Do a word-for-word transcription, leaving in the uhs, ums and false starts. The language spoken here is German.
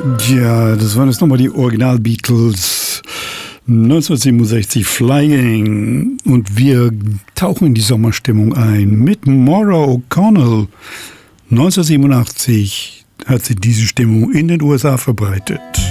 Ja, das waren jetzt nochmal die Original-Beatles. neunzehnhundertsiebenundsechzig Flying. Und wir tauchen in die Sommerstimmung ein mit Maura O'Connell. neunzehnhundertsiebenundachtzig hat sie diese Stimmung in den U S A verbreitet.